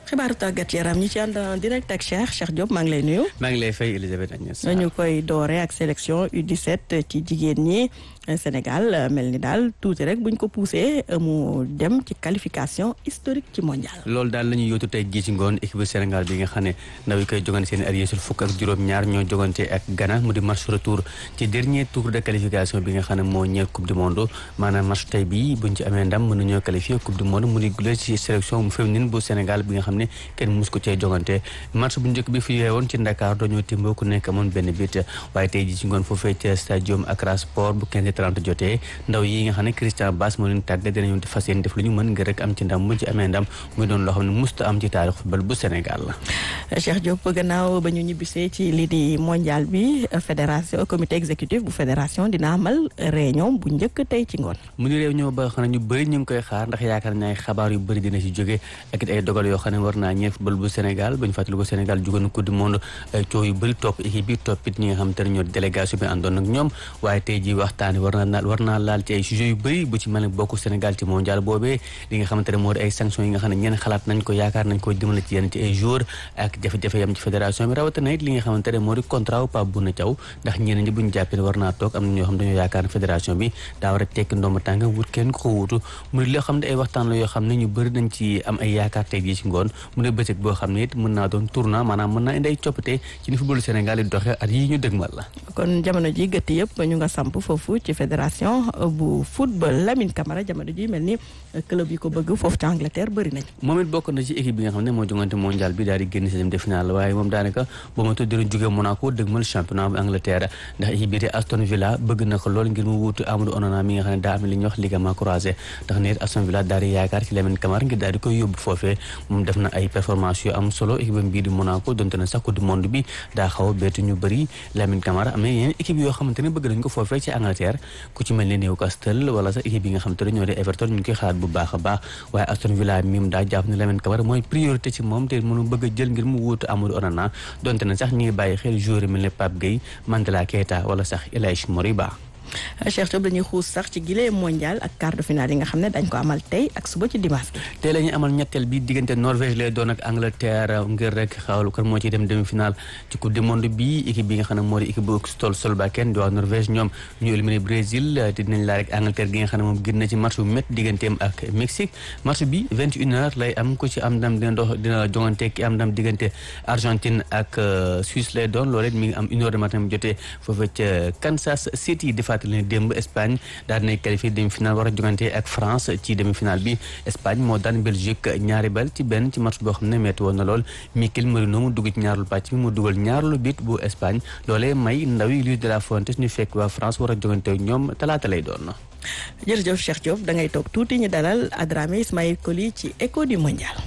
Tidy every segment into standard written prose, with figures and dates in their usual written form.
xibaaru tàggat yaram ñi ci ànd en direct ak Cheikh Diop maa ngi lay nuyu. maa ngi lay fay Elisabeth Agnès. ñu koy doore ak sélection U17 ci jigéen ñi Sénégal mel ni daal tuuti rek buñ ko poussé mu dem ci qualification historique ci mondial. loolu daal la ñuy yóotu tey jii ci ngoon équipe bu Sénégal bi nga xam ne ndaw yi koy jogante seen allié sul fukk ak juróom-ñaar ñoo jogante ak Ghana mu di match retour ci dernier tour de qualification bi nga xam ne moo ñeel coupe du monde maanaam match tey bi buñ ci amee ndam mën nañoo qualifié coupe du monde mu di gule ci sélection féminine bu Sénégal bi nga xam ne kenn mus ko cee jogante match bu njëkk bi fi yeewoon ci Dakar dañoo timboo ku nekk amoon benn bit waaye tey jii ci ngoon foofee ca stadium Accra Sport bu 15h30 jotee ndaw yi nga xam ne Christian Bass moo leen tàggat dinañu fas yéene def lu ñu mën ngir rek am ci ndam bu ci amee ndam muy doon loo xam ne musta am ci taarix football bu Sénégal la. Cheikh Diop gannaaw ba ñu ñibbisee ci lii di mondial bi fédération comité exécutif bu fédération dina amal réunion bu njëkk tey ci ngoon. mu di réunion ba xam ne ñu bëri ñu ngi koy xaar ndax yaakaar naa ay xabaar yu bëri dina ci jóge ak it ay dogal yoo xam ne war naa ñeel football bu Sénégal ba ñu fàttali ko Sénégal jugoon coupe du monde ay coow yu bëri topp équipe bi toppit ñi nga xam te ne ñoo délégation bi àndoon ak ñoom waaye tey ji waxtaani war naa laal ci ay sujets yu bëri bu ci mel ne bokku Sénégal ci mondial boobee li nga xamante ne moo di ay sanctions yi nga xam ne ñenn xalaat nañ ko yaakaar nañ ko dimbale ci yenn ci ay joueurs ak jafe-jafe yam ci fédération bi rawatina it li nga xamante ne moo di contrat wu Pape Bouna Thiaw ndax ñeneen ñi buñu jàppee war naa toog am na ñoo xam dañoo yaakaar ne fédération bi daa war a tekki ndomba tànk wut kenn ko wuutu mu ne loo xam ne ay waxtaan la yoo xam ne ñu bëri nañ ci am ay yaakaar tey jii ci ngoon mu ne bëccëg boo xam ne it mën naa doon tournant maanaam mën naa indi ay coppite ci ni football Sénégal yi doxee at yi ñu dëgmal la. kon jamono ji gëtt yëpp ñu nga samp foofu ci fédération bu football Lamine Camara jamono ji mel ni club yi ko bëgg foofu ci Angleterre bëri nañ. moom it bokk na ci équipe bi nga xam ne moo jongante mondial bi daal di génn sixième de finale waaye moom daanaka boo ma tudd dina jóge Monaco dëgmal championnat bu Angleterre ndax équipe bi de Aston Villa bëgg na ko lool ngir mu wuutu Amadou Onana mi nga xam ne daa am li ñuy wax ligament croisé ndax ne Aston Villa daal di yaakaar ci Lamine Camara ngir daal di koy yóbbu foofee moom def na ay performance yu am solo équipe bii di Monaco donte na sax coupe du monde bi daa xaw a beetu ñu bëri Lamine Camara am na yeneen équipe yoo xamante ne bëgg nañ ko foofee ci Angleterre ku ci mel ne Newcastle wala sax équipe yi nga xamante ne ñoo di Everton ñu ngi koy xalaat bu baax a baax waaye Aston Villa mim daa jàpp ne Lamine Camara mooy priorité ci moom te mënu bëgg a jël ngir mu wuutu Amadou Onana donte na sax ñi ngi bàyyi xel joueur yi mel ne Pape Gueye Mandela Keita wala sax El Hadji Moriba. Cheikh Diop dañuy xuus sax ci gile mondial ak quart de finale yi nga xam ne dañ ko amal tey ak suba ci dimanche bi. tey la ñuy amal ñetteel bi diggante Norvège lay doon ak Angleterre ngir rek xawlu kan moo ciy dem demi-finale ci coupe du monde bi équipe bi nga xam ne moo di équipe bu Solbakken di waa Norvège ñoom ñu éliminé Brésil te dinañ laa rek Angleterre gi nga xam ne moom gën na ci match bu métti digganteem ak Mexique match bi 21h lay am ku ci am ndam dina jongante ki am ndam diggante Argentine ak Suisse lay doon loolee mi ngi am 1h du matin mu jotee foofu ca Kansas City fàttali ne démb Espagne daal dinay qualifié demi-finale war a jogante ak France ci demi-finale bi Espagne moo daan Belgique ñaari bal ci benn ci match boo xam ne metti woon na lool Mikel Merino mu dugg ci ñaareelu pàcc bi mu dugal ñaareelu bit bu Espagne loolee may ndaw yi Luis de la Fuentes ñu fekk waa France war a jogante ak ñoom talaata lay doon. jërëjëf Cheikh Diop da ngay toog tuuti ñu dalal Adramé Ismaïl Koli ci écho du mondial.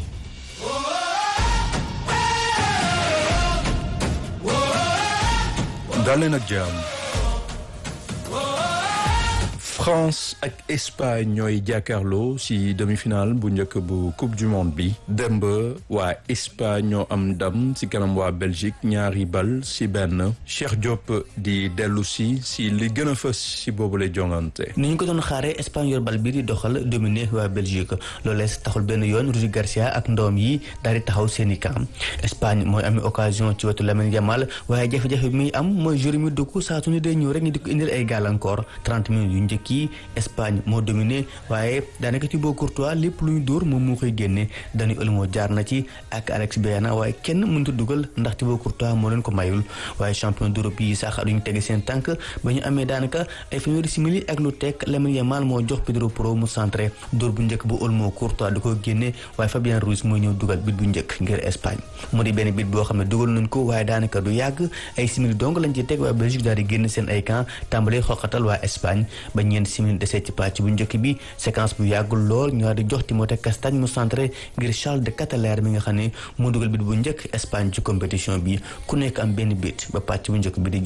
daleen ak jàmm. France ak Espagne ñooy jàkkaarloo ci demi-finale bu njëkk bu coupe du monde bi démb waa Espagne ñoo am ndam ci kanam waa Belgique ñaari bal ci benn Cheikh Diop di dellu si li gën a fës ci boobu lay jongante. ni ñu ko doon xaaree Espagne yor bal bi di doxal dominé waa Belgique loolee taxul benn yoon Rudi Garcia ak ndoom yi daal di taxaw seeni camp Espagne mooy amee occasion ci wetu Lamine Yamal waaye jafe-jafe bi muy am mooy joueur mi dugg saa su ne day ñëw rek ñu di ko indil ay gàllankoor 30 minutes yu njëkk yi Espagne moo dominé waaye daanaka Thibaut Courtois lépp lu ñu dóor moom moo koy génne Dani Olmo jaar na ci ak Alex Baena waaye kenn mënut a dugal ndax Thibaut Courtois moo leen ko mayul waaye champion d'Europe yi sax duñu tege seen tànk ba ñu amee daanaka ay fanweeri simili ak lu teg Lamine Yamal moo jox Pedro Porro mu centré dóor bu njëkk bu Olmo Courtois da ko génne waaye Fabien Ruiz mooy ñëw dugal bit bu njëkk ngir Espagne mu di benn bit boo xam ne dugal nañ ko waaye daanaka du yàgg ay simili dong lañ ci teg waaye Belgique daal di génn seen ay camp tàmbalee xoqatal waa Espagne ba ñeent simili desee ci pàcc bu njëkk bi séquence bu yàggul lool ñu di jox Timothée Castagne mu centré ngir Charles de Ketelaere mi nga xam ne moo dugal bit bu njëkk Espagne ci compétition bi ku nekk am benn bit ba pàcc bu njëkk bi di jeex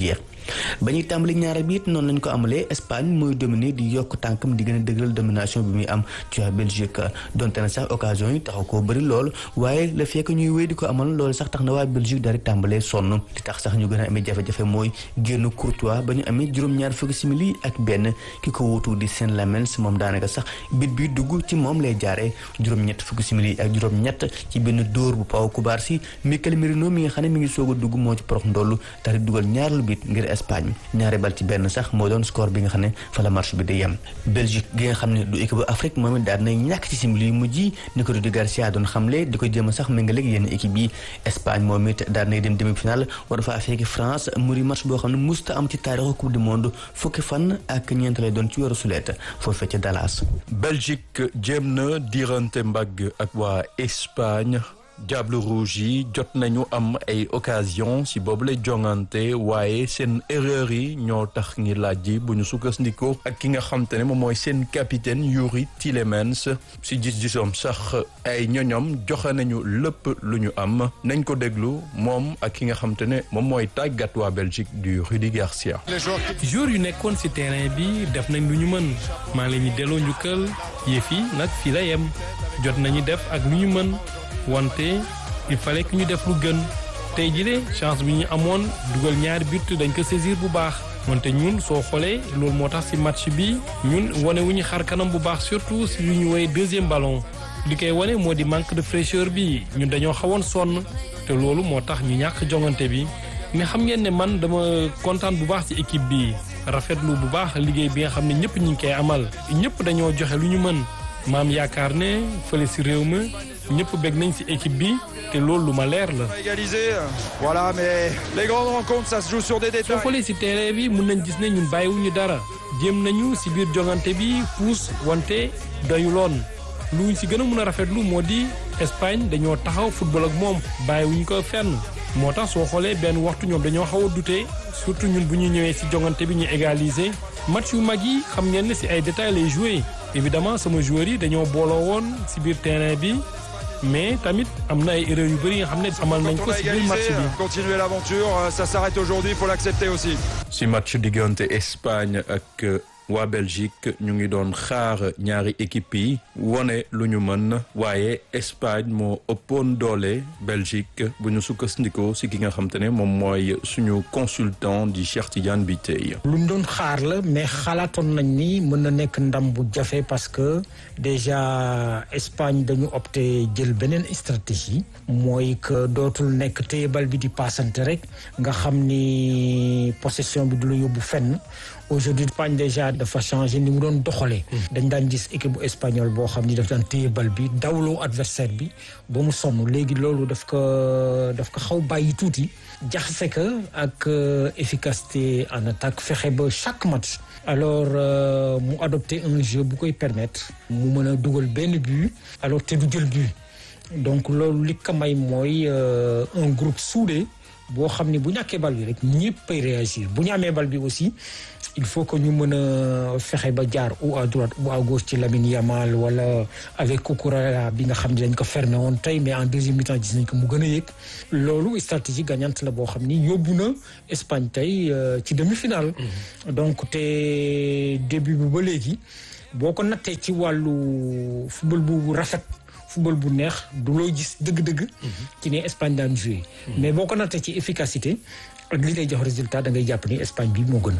ba ñuy tàmbali ñaare bi it noonu lañ ko amalee Espagne mooy dominer di yokk tànkam di gën a dëgëral domination bi muy am ci waa Belgique donte na sax occasion yi taxaw koo bëri lool waaye le fait que ñuy wéy di ko amal loolu sax tax na waa Belgique daal di tàmbalee sonn li tax sax ñu gën a amee jafe-jafe mooy génn Courtois ba ñu amee juróom-ñaar fukki simili ak benn ki ko wuutu di Saint-Lamens moom daanaka sax bit bi dugg ci moom lay jaaree juróom-ñett fukki simili ak juróom-ñett ci benn dóor bu Pau Cubarsí Mikel Merino mi nga xam ne mi ngi soog a dugg moo ci porox ndollu daal di dugal ñaareelu bit ngir Espagne ñaari bal ci benn sax moo doon score bi nga xam ne fa la match bi di yem Belgique gi nga xam ne du équipe bu Afrique moom it daal na ñàkk ci simili yu mujj yi ni ko Rudi Garcia doon xamle di ko jéem a sax méngaleeg yenn équipe yi Espagne moom it daal nay dem demi-finale war faa fekki France muri match boo xam ne musta am ci taarixu coupe du monde fukki fan ak ñeent lay doon ci weeru sulet foofee ca Dallas. Belgique jéem na diirante mbagg ak waa Espagne Diable Rouge yi jot nañu am ay occasion si boobu lay jongante waaye seen erreur yi ñoo tax ngi laaj ji bu ñu sukkandikoo ak ki nga xam te ne moom mooy seen capitaine Yuri Tielemans si gis-gisoom sax ay ñoñom joxe nañu lépp lu ñu am nañ ko déglu moom ak ki nga xam te ne moom mooy tàggat waa Belgique du Rudi Garcia. joueurs yu nekkoon si terrain bi def nañ lu ñu mën maa ngi leen di delloo njukkal yëf yi nag fii la yem jot nañu def ak lu ñu mën. wante il fallait que ñu def lu gën tey jii chance bi ñu amoon dugal ñaari but dañ ko saisir bu baax wante ñun soo xoolee loolu moo tax ci match bi ñun wane wu ñu xar kanam bu baax surtout si lu ñu woowee deuxième ballon li koy wane moo di manque de fraîcheur bi ñun dañoo xawoon sonn te loolu moo tax ñu ñàkk jongante bi mais xam ngeen ne man dama kontaan bu baax ci équipe bi rafetlu bu baax liggéey bi nga xam ne ñëpp ñu ngi koy amal ñëpp dañoo joxe lu ñu mën maam yaakaar ne fële ci réew mi ñëpp bég nañ ci équipe bi te loolu lu ma leer la. Voilà, mais les grandes rencontres ça se joue sur des détails. soo xoolee ci terrain bi mun nañ gis ne ñun bàyyiwuñu dara jéem nañu ci biir jongante bi puus wante doyuloon lu ci gën a mun a rafetlu moo di Espagne dañoo taxaw football ak moom bàyyiwuñu ko fenn moo tax soo xoolee benn waxtu ñoom dañoo xaw a douter surtout ñun bu ñu ñëwee ci jongante bi ñu égaliser match yu mag yi xam ngeen ne ci ay détails lay jouer évidemment sama joueurs yi dañoo booloo woon ci biir terrain bi. mais tamit am na ay erreurs yu bëri nga xam ne amal nañ ko ci biir match bi. Continuer l'aventure, ça s'arrête aujourd'hui, il faut l'accepter aussi. si match diggante Espagne ak waa Belgique ñu ngi doon xaar ñaari équipe yi wone lu ñu mën waaye Espagne moo ëppoon doole Belgique bu ñu sukkandikoo si ki nga xam te ne moom mooy suñu consultant di Cheikh Tidiane Biteye. lu ñu doon xaar la mais xalaatoon nañ ni mën na nekk ndam bu jafe parce que déjà Espagne dañu opté jël beneen stratégie mooy que dootul nekk téye bal bi di passante rek nga xam ni possession bi du la yóbbu fenn. aujourd'hui Espagne déjà dafa changé ni mu doon doxalee. dañ daan gis équipe bu espagnol boo xam ni daf daan téye bal bi dawloo adversaire bi ba mu sonn léegi loolu daf ko xaw bàyyi tuuti jaxase ko ak efficacité en attaque fexe ba chaque match. alors mu adopté un jeu bu koy permettre mu mën a dugal benn but alors te du jël but donc loolu li ko may mooy un groupe soudé boo xam ni bu ñàkkee bal bi rek ñëpp ay réagir bu ñu amee bal bi aussi il faut que ñu mën a fexe ba jaar ou à droite ou à gauche ci Lamine Yamal wala avec Cucurella bi nga xam ne dañ ko fermé woon tey mais en deuxième mi-temps gis nañ ko mu gën a yëg loolu stratégie gagnante la boo xam ni yóbbu na Espagne tey ci demi-finale. donc te début bi ba léegi boo ko nattee ci wàllu football bu rafet. football bu neex du loo gis dëgg-dëgg. ci ne Espagne daan joué. mais boo ko nattee ci efficacité ak li lay jox résultat da ngay jàpp ni Espagne bi moo gën.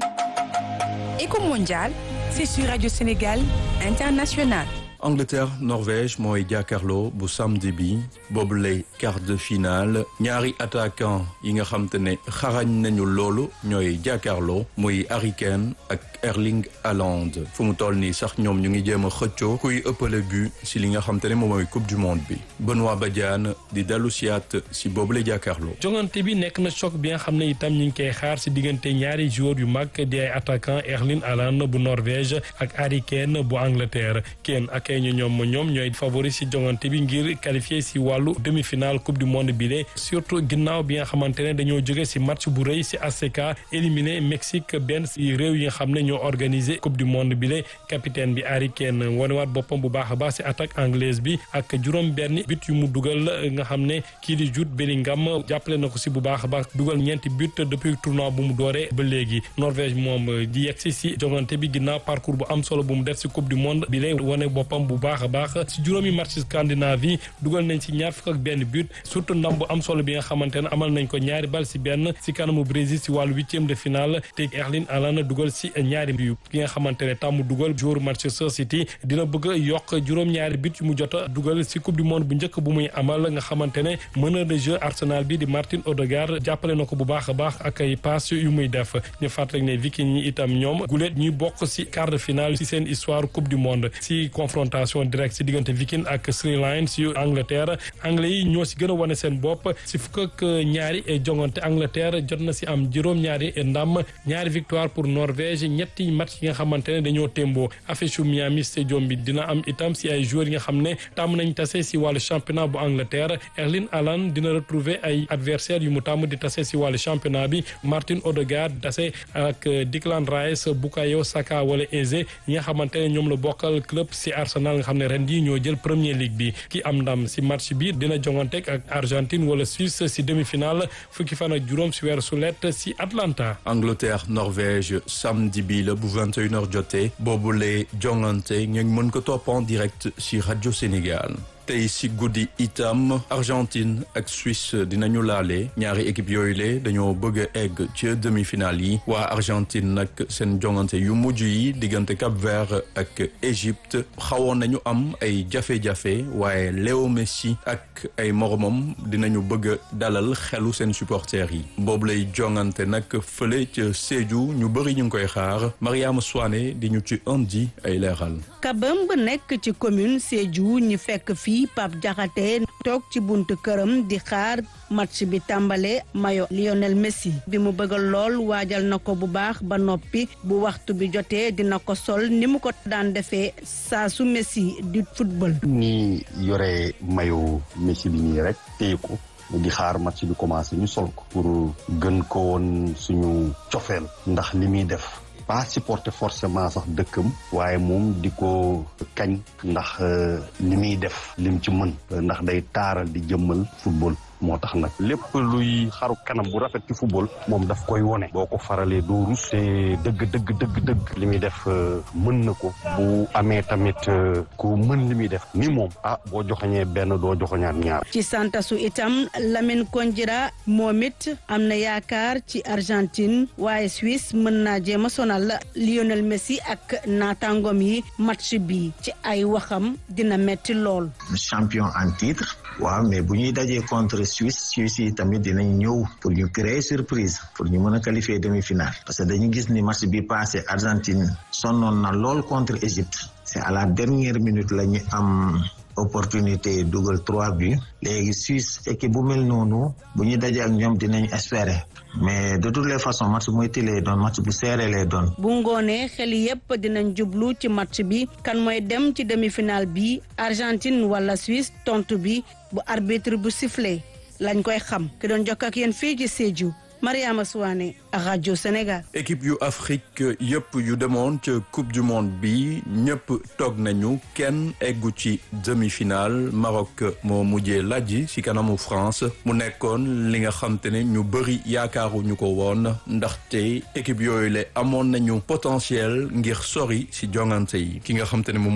Éco Mondial, c'est sur Radio Sénégal International. Angleterre Norvège mooy jàkkaarloo bu samedi bi boobu lay quart de finale ñaari attaquant yi nga xam te ne xarañ nañu loolu ñooy jàkkaarloo muy Harry Kane ak Erling Haaland fu mu toll nii sax ñoom ñu ngi jéem a xëccoo kuy ëppale but si li nga xam te ne moom mooy coupe du monde bi Benoît Badiane di dellu siyaat si boobu lay jàkkaarloo. jongante bi nekk na choc bi nga xam ne itam ñu ngi koy xaar si diggante ñaari joueurs yu mag di ay attaquant Erling Haaland bu Norvège ak Harry Kane bu Angleterre Kane ak xëy ñoom ñooy favori si jongante bi ngir qualifié si wàllu demi-finale coupe du monde bi surtout ginnaaw bi nga xamante ne dañoo jóge si match bu rëy si ACK éliminé Mexique benn si réew yi nga xam ne ñoo organisé coupe du monde bi capitaine bi Harry Kane wanewaat boppam bu baax a baax si attaque anglaise bi ak juróom benn but yu mu dugal nga xam ne kii di Jude Bellingham jàppale na ko si bu baax a baax dugal ñeenti but depuis tournoi bu mu dooree ba léegi Norvège moom di yegsi si jongante bi ginnaaw parcours bu am solo bu mu def si coupe du monde bi wane boppam bu baax a baax si juróomi match Scandinavie dugal nañ si ñaar fukk ak benn but surtout ndam bu am solo bi nga xamante ne amal nañ ko ñaari bal si benn si kanamu Brésil si wàllu 8e de finale te Erling Haaland dugal si ñaari but ki nga xamante ne tàmm dugal joueur Manchester City dina bëgg a yokk juróom-ñaari but yu mu jot a dugal si coupe du monde bu njëkk bu muy amal nga xamante ne meneur de jeu Arsenal bi di Martin Odegaard jàppale na ko bu baax a baax ak ay passe yu muy def ñu fàttali ne Viking yi itam ñoom guleet ñuy bokk si quart de finale si seen histoire coupe du monde si confrontation directe si diggante Viking ak Sri Lions si Angleterre anglais yi ñoo si gën a wane seen bopp si fukk ak ñaari jongante Angleterre jot na si am juróom-ñaari ndam ñaari victoire pour Norvège ñetti match yi nga xamante ne dañoo témboo affiche Miami Stadium bi dina am itam si ay joueurs yi nga xam ne tàmm nañ tase si wàllu championnat bu Angleterre Erling Haaland dina retrouver ay adversaires yu mu tàmm di tase si wàllu championnat bi Martin Odegaard tase ak Declan Rice Bukayo Saka wala Eze yi nga xamante ne ñoom la bokkal club si Arsenal nga xam ne ren jii ñoo jël Premier League bi ki am ndam si match bi dina jonganteeg ak Argentine wala Suisse si demi-finale fukki fan ak juróom si weeru sulet si Atlanta. Angleterre Norvège samedi bi la bu 21h jotee boobule jongante ngeen mën ko topp en direct si Radio Sénégal. tey si guddi itam Argentine ak Suisse dinañu laale ñaari équipe yooyu le dañoo bëgg a egg ci demi-finale yi waa Argentine nag seen jongante yu mujj yi diggante Cap-Vert ak Égypte xawoon nañu am ay jafe-jafe waaye Léo Messi ak ay moromam dinañu bëgg a dalal xelu seen supporters yi boobu lay jongante nag fële ca Sédhiou ñu bëri ñu ngi koy xaar Mariama Souane di ñu ci indi ay leeral. Kabamb nekk ci commune Sédhiou ñu fekk fii Pape Diakhaté toog ci buntu këram di xaar match bi tàmbale mayo Lionel Messi bi mu bëgg lool waajal na ko bu baax ba noppi bu waxtu bi jotee dina ko sol ni mu ko daan defee saa su Messi di football. ni yore mayo Messi bi nii rek téye ko di xaar match bi commencé ñu sol ko pour gën ko woon suñu cofeel ndax li muy def pas supporter forcément sax dëkkam waaye moom di ko kañ ndax li muy def lim ci mën ndax day taaral di jëmmal football moo tax nag lépp luy xaru kanam bu rafet ci football moom daf koy wone boo ko faralee doo rus te dëgg li muy def mën na ko bu amee tamit ku mën li muy def ni moom boo joxoñee benn doo joxoñaat ñaar. ci santasu itam Lamine Konjira moom it am na yaakaar ci Argentine waaye Suisse mën naa jéem a sonal Lionel Messi ak naataangoom yi match bi ci ay waxam dina metti lool. champion en titre waaw mais bu ñuy dajee contre Suisse yi tamit dinañ ñëw pour ñu créer surprise pour ñu mën a qualifier demi-finale parce que dañu gis ni match bi passé Argentine sonnoon na lool contre Égypte c'est à la dernière minute la ñu am opportunité dugal 3 buts léegi Suisse équipe bu mel noonu bu ñu dajee ak ñoom dinañ espérer mais de toutes les façons match bu métti lay doon match bu serré lay doon. bu ngoonee xel yépp dinañ jublu ci match bi kan mooy dem ci demi-finale bi Argentine wala Suisse tontu bi bu arbitre bu sifflé lañ koy xam ki doon jokk ak yéen fii ci Sédhiou Mariama Souane Radio Sénégal. équipe yu Afrique yëpp yu demoon ca coupe du monde bi ñëpp toog nañu kenn eggu ci demi-finale Maroc moo mujjee lajji ci kanamu France mu nekkoon li nga xam te ne ñu bëri yaakaaruñu ko woon ndaxte équipe yooyu la amoon nañu potentiel ngir sori ci jongante yi ki nga xam te ne